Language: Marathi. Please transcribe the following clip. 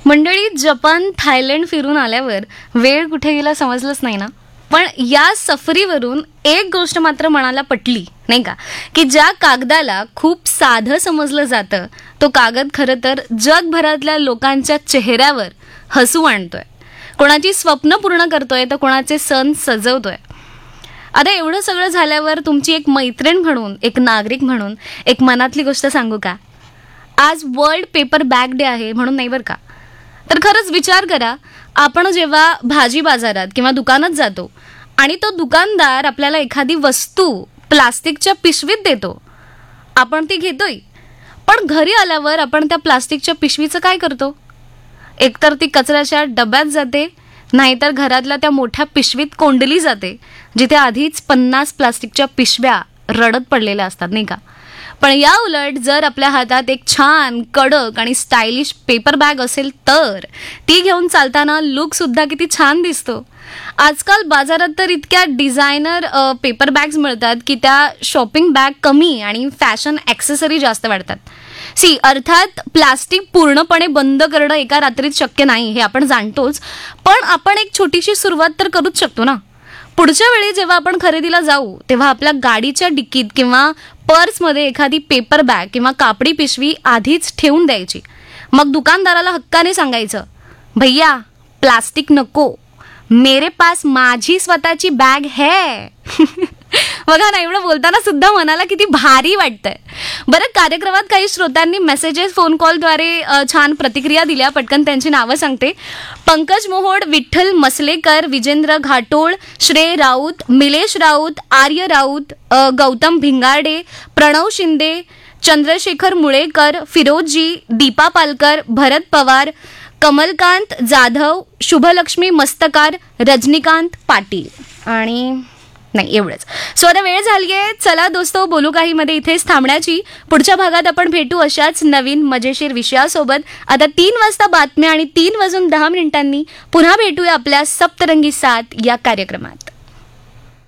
मंडळी, जपान थायलंड फिरून आल्यावर वेळ कुठे गेला समजलंच नाही ना. पण या सफरीवरून एक गोष्ट मात्र मनाला पटली नाही का, की ज्या कागदाला खूप साधं समजलं जातं तो कागद खरं तर जगभरातल्या लोकांच्या चेहऱ्यावर हसू आणतोय, कोणाची स्वप्न पूर्ण करतोय तर कोणाचे सण सजवतोय. आता एवढं सगळं झाल्यावर तुमची एक मैत्रीण म्हणून, एक नागरिक म्हणून एक मनातली गोष्ट सांगू का? आज वर्ल्ड पेपर बॅग डे आहे म्हणून नाही बरं का. तर खरंच विचार करा, आपण जेव्हा भाजी बाजारात किंवा दुकानात जातो आणि तो दुकानदार आपल्याला एखादी वस्तू प्लास्टिकच्या पिशवीत देतो, आपण ती घेतोय, पण घरी आल्यावर आपण त्या प्लास्टिकच्या पिशवीचं काय करतो? एकतर ती कचऱ्याच्या डब्यात जाते, नाहीतर घरातल्या त्या मोठ्या पिशवीत कोंडली जाते, जिथे आधीच 50 प्लास्टिकच्या पिशव्या रडत पडलेल्या असतात नाही का. पण या उलट जर आपल्या हातात एक छान कडक आणि स्टायलिश पेपर बॅग असेल तर ती घेऊन चालताना लुक सुद्धा किती छान दिसतो. आजकाल बाजारात तर इतक्या डिझायनर पेपर बॅग्स मिळतात की त्या शॉपिंग बॅग कमी आणि फॅशन ॲक्सेसरी जास्त वाटतात. अर्थात प्लास्टिक पूर्णपणे बंद करणं एका रात्रीत शक्य नाही हे आपण जाणतोच, पण आपण एक छोटीशी सुरुवात तर करूच शकतो ना. पुढच्या वेळी जेव्हा आपण खरेदीला जाऊ तेव्हा आपल्या गाडीच्या डिकीत किंवा पर्समध्ये एखादी पेपर बॅग किंवा कापडी पिशवी आधीच ठेवून द्यायची. मग दुकानदाराला हक्काने सांगायचं, भैया प्लास्टिक नको, मेरे पास माझी स्वतःची बॅग है. बघा ना, एवढं बोलताना सुद्धा मनाला किती भारी वाटतंय. बरं, कार्यक्रमात काही श्रोत्यांनी मेसेजेस, फोन कॉलद्वारे छान प्रतिक्रिया दिल्या. पटकन त्यांची नावं सांगते. पंकज मोहोड, विठ्ठल मसलेकर, विजेंद्र घाटोळ, श्रेय राऊत, मिलेश राऊत, आर्य राऊत, गौतम भिंगारडे, प्रणव शिंदे, चंद्रशेखर मुळेकर, फिरोजी, दीपा पालकर, भरत पवार, कमलकांत जाधव, शुभलक्ष्मी मस्तकार, रजनीकांत पाटील आणि नाही एवढंच. सो आता वेळ झाली आहे, चला दोस्तो बोलू काही मध्ये इथेच थांबण्याची. पुढच्या भागात आपण भेटू अशाच नवीन मजेशीर विषयासोबत. आता 3 वाजता बातम्या आणि 3 वाजून 10 मिनिटांनी पुन्हा भेटूया आपल्या सप्तरंगी 7 या कार्यक्रमात.